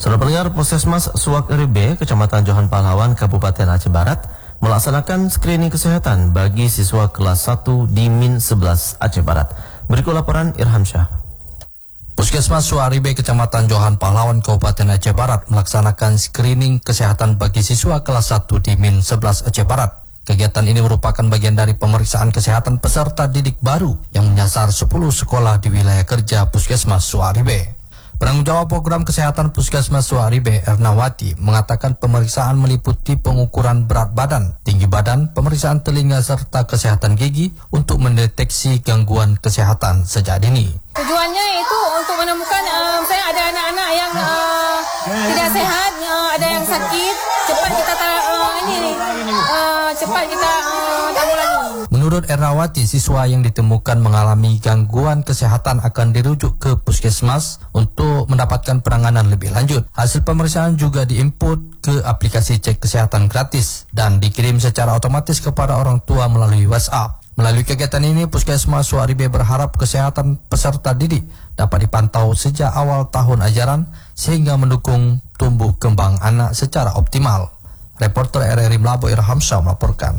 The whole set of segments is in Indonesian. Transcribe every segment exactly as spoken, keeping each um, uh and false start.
Saudara pendengar, Puskesmas Suak Ribe, Kecamatan Johan Pahlawan, Kabupaten Aceh Barat, melaksanakan screening kesehatan bagi siswa kelas satu di Min sebelas Aceh Barat. Berikut laporan Irham Syah. Puskesmas Suak Ribe, Kecamatan Johan Pahlawan, Kabupaten Aceh Barat, melaksanakan screening kesehatan bagi siswa kelas satu di Min sebelas Aceh Barat. Kegiatan ini merupakan bagian dari pemeriksaan kesehatan peserta didik baru yang menyasar sepuluh sekolah di wilayah kerja Puskesmas Suak Ribe. Penanggung jawab program kesehatan Puskesmas Suak Ribe, Ernawati, mengatakan pemeriksaan meliputi pengukuran berat badan, tinggi badan, pemeriksaan telinga serta kesehatan gigi untuk mendeteksi gangguan kesehatan sejak dini. Tujuannya itu untuk menemukan uh, misalnya ada anak-anak yang uh, tidak sehat, uh, ada yang sakit, cepat kita uh, ini uh, cepat kita uh, tanggulangi. Menurut Ernawati, siswa yang ditemukan mengalami gangguan kesehatan akan dirujuk ke puskesmas untuk mendapatkan penanganan lebih lanjut. Hasil pemeriksaan juga diinput ke aplikasi cek kesehatan gratis dan dikirim secara otomatis kepada orang tua melalui WhatsApp. Melalui kegiatan ini, Puskesmas Suak Ribe berharap kesehatan peserta didik dapat dipantau sejak awal tahun ajaran sehingga mendukung tumbuh kembang anak secara optimal. Reporter R R I Melabo Irham Syah melaporkan.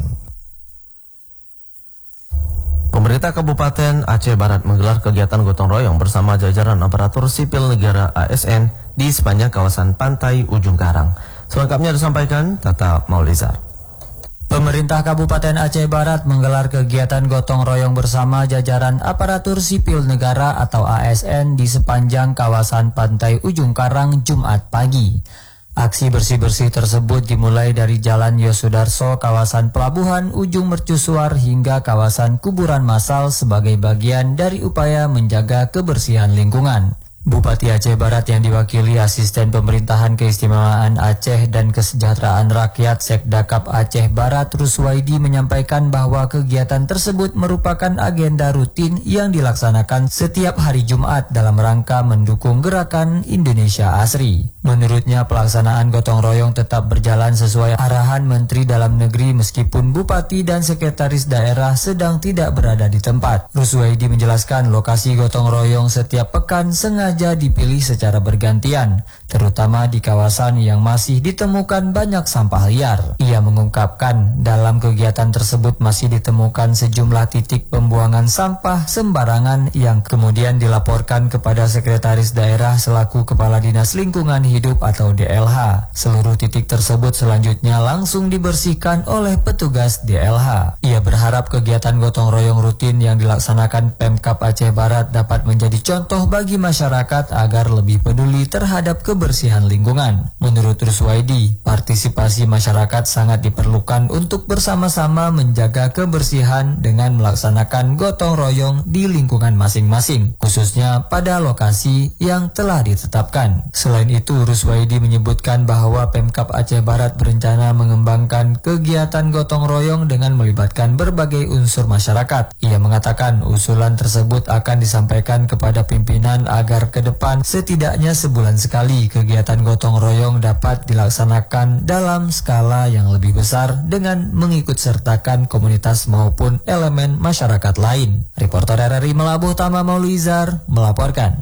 Pemerintah Kabupaten Aceh Barat menggelar kegiatan gotong royong bersama jajaran aparatur sipil negara A S N di sepanjang kawasan pantai Ujung Karang. Selengkapnya disampaikan Tata Maulizar. Pemerintah Kabupaten Aceh Barat menggelar kegiatan gotong royong bersama jajaran aparatur sipil negara atau A S N di sepanjang kawasan pantai Ujung Karang Jumat pagi. Aksi bersih-bersih tersebut dimulai dari Jalan Yosudarso, kawasan Pelabuhan Ujung Mercusuar hingga kawasan kuburan massal sebagai bagian dari upaya menjaga kebersihan lingkungan. Bupati Aceh Barat yang diwakili Asisten Pemerintahan Keistimewaan Aceh dan Kesejahteraan Rakyat Sekdakap Aceh Barat Ruswaidi menyampaikan bahwa kegiatan tersebut merupakan agenda rutin yang dilaksanakan setiap hari Jumat dalam rangka mendukung gerakan Indonesia Asri. Menurutnya pelaksanaan gotong royong tetap berjalan sesuai arahan Menteri Dalam Negeri meskipun Bupati dan Sekretaris Daerah sedang tidak berada di tempat. Ruswaidi menjelaskan lokasi gotong royong setiap pekan sengaja dipilih secara bergantian, terutama di kawasan yang masih ditemukan banyak sampah liar. Ia mengungkapkan dalam kegiatan tersebut masih ditemukan sejumlah titik pembuangan sampah sembarangan yang kemudian dilaporkan kepada Sekretaris Daerah selaku Kepala Dinas Lingkungan Hidup atau D L H. Seluruh titik tersebut selanjutnya langsung dibersihkan oleh petugas D L H. Ia berharap kegiatan gotong royong rutin yang dilaksanakan Pemkab Aceh Barat dapat menjadi contoh bagi masyarakat agar lebih peduli terhadap kebersihan lingkungan. Menurut Ruswaidi, partisipasi masyarakat sangat diperlukan untuk bersama-sama menjaga kebersihan dengan melaksanakan gotong royong di lingkungan masing-masing, khususnya pada lokasi yang telah ditetapkan. Selain itu, Ruswaidi menyebutkan bahwa Pemkab Aceh Barat berencana mengembangkan kegiatan gotong royong dengan melibatkan berbagai unsur masyarakat. Ia mengatakan usulan tersebut akan disampaikan kepada pimpinan agar ke depan setidaknya sebulan sekali kegiatan gotong royong dapat dilaksanakan dalam skala yang lebih besar dengan mengikut sertakan komunitas maupun elemen masyarakat lain. Reporter R R I Melabuh Tama Maulizar melaporkan.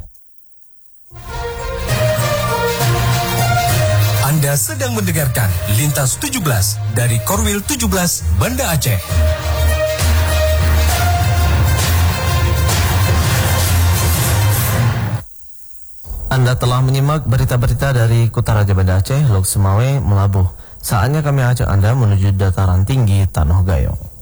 Anda sedang mendengarkan Lintas tujuh belas dari Korwil tujuh belas Banda Aceh. Anda telah menyimak berita-berita dari Kota Raja Banda Aceh, Lok Semawe, Melabuh. Saatnya kami ajak Anda menuju dataran tinggi Tanah Gayong.